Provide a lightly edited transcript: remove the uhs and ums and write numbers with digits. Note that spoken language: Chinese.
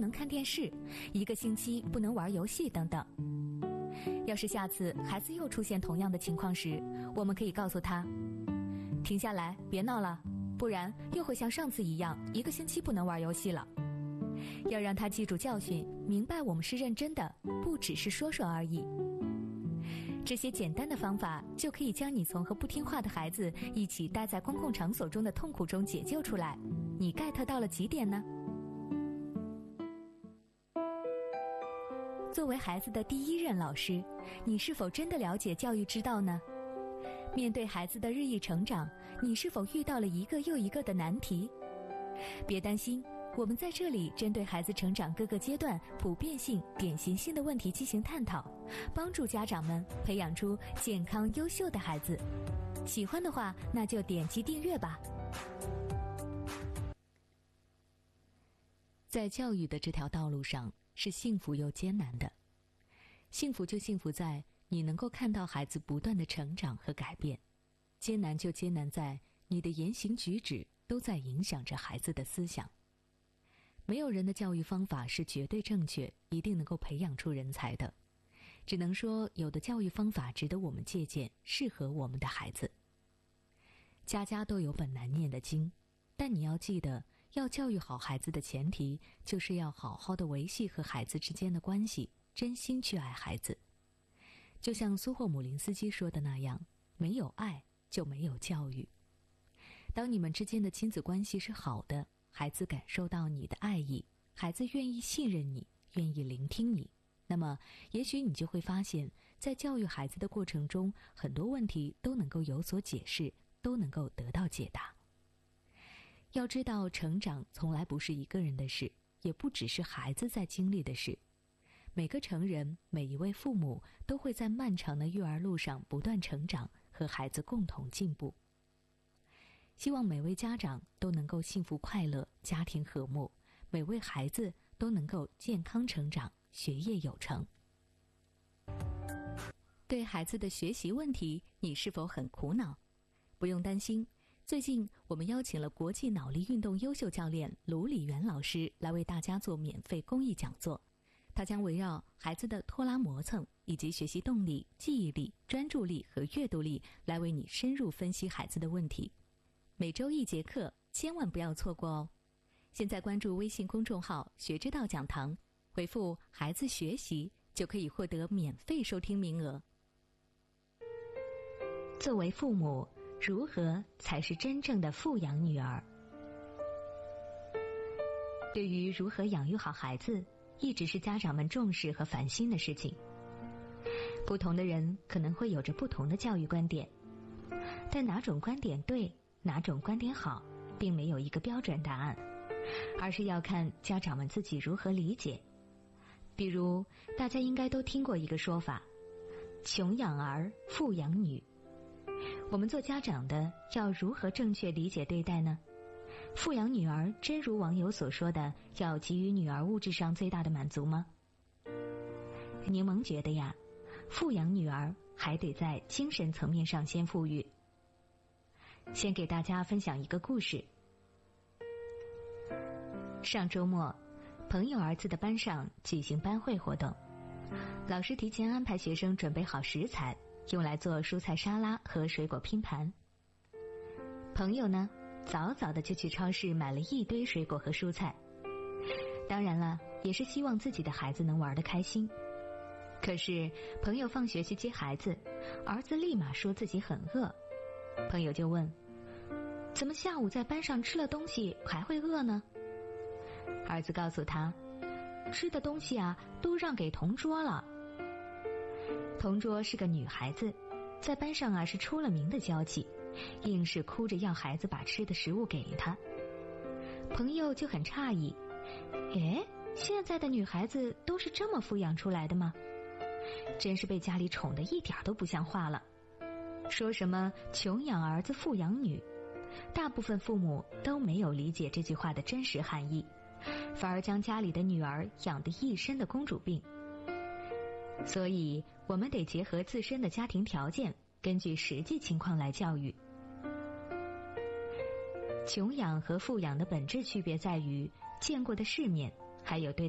能看电视，1个星期不能玩游戏等等。要是下次孩子又出现同样的情况时，我们可以告诉他，停下来，别闹了，不然又会像上次一样1个星期不能玩游戏了。要让他记住教训，明白我们是认真的，不只是说说而已。这些简单的方法就可以将你从和不听话的孩子一起待在公共场所中的痛苦中解救出来。你 get 到了几点呢？作为孩子的第1任老师，你是否真的了解教育之道呢？面对孩子的日益成长，你是否遇到了一个又一个的难题？别担心，我们在这里针对孩子成长各个阶段普遍性、典型性的问题进行探讨，帮助家长们培养出健康优秀的孩子。喜欢的话，那就点击订阅吧。在教育的这条道路上，是幸福又艰难的。幸福就幸福在你能够看到孩子不断的成长和改变，艰难就艰难在你的言行举止都在影响着孩子的思想。没有人的教育方法是绝对正确，一定能够培养出人才的。只能说有的教育方法值得我们借鉴，适合我们的孩子。家家都有本难念的经，但你要记得，要教育好孩子的前提，就是要好好的维系和孩子之间的关系，真心去爱孩子。就像苏霍姆林斯基说的那样，没有爱就没有教育。当你们之间的亲子关系是好的，孩子感受到你的爱意，孩子愿意信任你，愿意聆听你，那么也许你就会发现，在教育孩子的过程中，很多问题都能够有所解释，都能够得到解答。要知道，成长从来不是一个人的事，也不只是孩子在经历的事。每个成人，每一位父母都会在漫长的育儿路上不断成长，和孩子共同进步。希望每位家长都能够幸福快乐，家庭和睦，每位孩子都能够健康成长，学业有成。对孩子的学习问题，你是否很苦恼？不用担心，最近我们邀请了国际脑力运动优秀教练卢礼元老师来为大家做免费公益讲座。他将围绕孩子的拖拉磨蹭以及学习动力、记忆力、专注力和阅读力来为你深入分析孩子的问题。每周1节课，千万不要错过哦！现在关注微信公众号“学之道讲堂”，回复“孩子学习”就可以获得免费收听名额。作为父母，如何才是真正的富养女儿？对于如何养育好孩子，一直是家长们重视和烦心的事情。不同的人可能会有着不同的教育观点，但哪种观点对，哪种观点好，并没有一个标准答案，而是要看家长们自己如何理解。比如，大家应该都听过一个说法，穷养儿，富养女。我们做家长的要如何正确理解对待呢？富养女儿真如网友所说的要给予女儿物质上最大的满足吗？柠檬觉得呀，富养女儿还得在精神层面上先富裕。先给大家分享一个故事。上周末，朋友儿子的班上举行班会活动，老师提前安排学生准备好食材，用来做蔬菜沙拉和水果拼盘。朋友呢，早早的就去超市买了一堆水果和蔬菜，当然了，也是希望自己的孩子能玩得开心。可是朋友放学去接孩子，儿子立马说自己很饿。朋友就问，怎么下午在班上吃了东西还会饿呢？儿子告诉他，吃的东西啊都让给同桌了。同桌是个女孩子，在班上啊是出了名的娇气，硬是哭着要孩子把吃的食物给他。朋友就很诧异，现在的女孩子都是这么富养出来的吗？真是被家里宠得一点都不像话了。说什么穷养儿子富养女，大部分父母都没有理解这句话的真实含义，反而将家里的女儿养得一身的公主病。所以我们得结合自身的家庭条件，根据实际情况来教育。穷养和富养的本质区别在于见过的世面，还有对